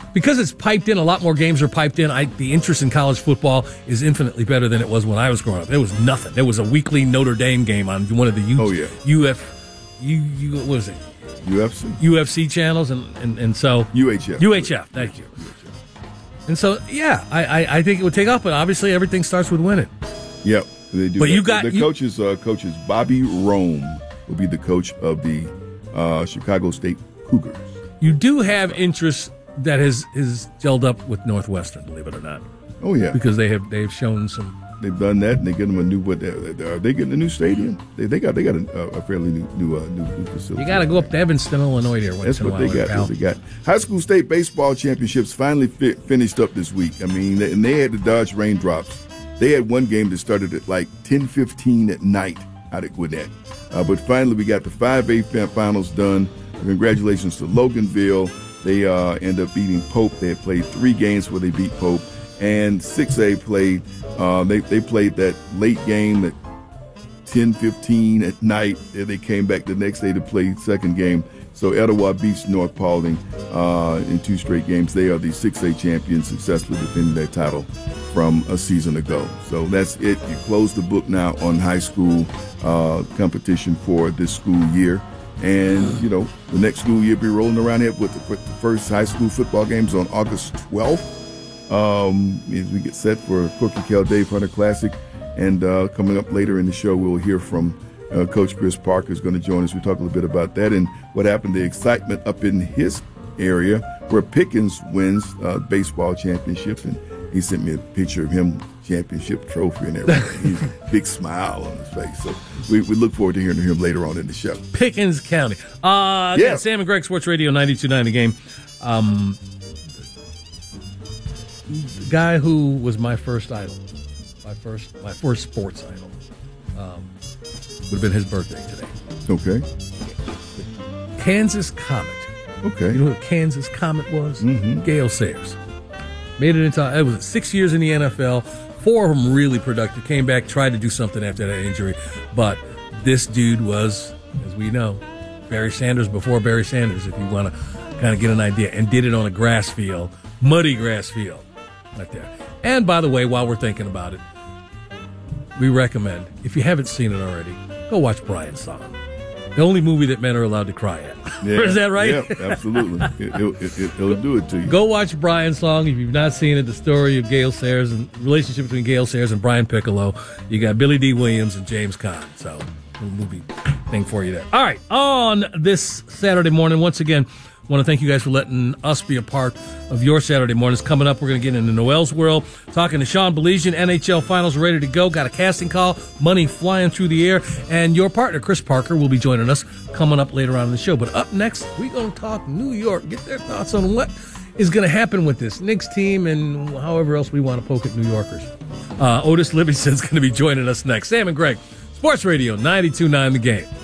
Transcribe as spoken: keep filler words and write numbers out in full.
because it's piped in, a lot more games are piped in. I, the interest in college football is infinitely better than it was when I was growing up. There was nothing. There was a weekly Notre Dame game on one of the U, oh, yeah. U F, U, U, what was it? U F C? U F C channels, and, and, and so... U H F. U H F, thank you. And so, yeah, I, I, I think it would take off, but obviously everything starts with winning. Yep, they do. But that. you got... The you, coaches, uh, coaches Bobby Rome will be the coach of the uh, Chicago State Cougars. You do have interest that has, has gelled up with Northwestern, believe it or not. Oh, yeah. Because they have they've shown some... They've done that, and they get them a new. What are they getting a new stadium? They they got they got a, a fairly new new, uh, new new facility. You got to go up to Evanston, Illinois, there. That's in what a while, they got. pal. They got high school state baseball championships finally fi- finished up this week. I mean, and they had to dodge raindrops. They had one game that started at like ten fifteen at night out at Gwinnett, uh, but finally we got the five A finals done. Congratulations to Loganville. They uh, end up beating Pope. They had played three games where they beat Pope. And six A played, uh, they, they played that late game at ten fifteen at night. And they came back the next day to play second game. So Etowah beats North Paulding uh, in two straight games. They are the six A champions, successfully defending their title from a season ago. So that's it. You close the book now on high school uh, competition for this school year. And, you know, the next school year will be rolling around here with the, with the first high school football games on August twelfth. Um, as we get set for Corky Kell Dave Hunter Classic. And uh, coming up later in the show, we'll hear from uh, Coach Chris Parker, who's going to join us. We talk a little bit about that and what happened, the excitement up in his area where Pickens wins uh, baseball championship. And he sent me a picture of him, championship trophy and everything. He's a big smile on his face. So we, we look forward to hearing him later on in the show. Pickens County. Uh, yeah. Sam and Greg, Sports Radio ninety-two point nine The Game. Um, the guy who was my first idol, my first my first sports idol, um, would have been his birthday today. Okay. Kansas Comet. Okay. You know who Kansas Comet was? Mm-hmm. Gale Sayers. Made it into, it was six years in the N F L, four of them really productive, came back, tried to do something after that injury, but this dude was, as we know, Barry Sanders before Barry Sanders, if you want to kind of get an idea, and did it on a grass field, muddy grass field, right there. And by the way, while we're thinking about it, we recommend, if you haven't seen it already, go watch Brian's Song. The only movie that men are allowed to cry at. Yeah, Is that right? Yeah, absolutely. it, it, it, it'll do it to you. Go watch Brian's Song. If you've not seen it, the story of Gale Sayers and the relationship between Gale Sayers and Brian Piccolo. You got Billy D. Williams and James Caan. So, a movie thing for you there. All right, on this Saturday morning, once again, I want to thank you guys for letting us be a part of your Saturday mornings. Coming up, we're going to get into Noel's world, talking to Sean Belizean. N H L Finals are ready to go. Got a casting call, money flying through the air, and your partner, Chris Parker, will be joining us coming up later on in the show. But up next, we're going to talk New York, get their thoughts on what is going to happen with this Knicks team and however else we want to poke at New Yorkers. Uh, Otis Livingston's going to be joining us next. Sam and Greg, Sports Radio ninety-two point nine The Game.